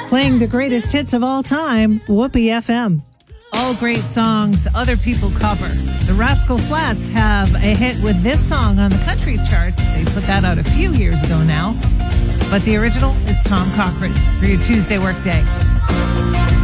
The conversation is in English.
Playing the greatest hits of all time, Whoopee FM. All great songs other people cover. The Rascal Flatts have a hit with this song on the country charts. They put that out a few years ago now. But the original is Tom Cochrane for your Tuesday workday.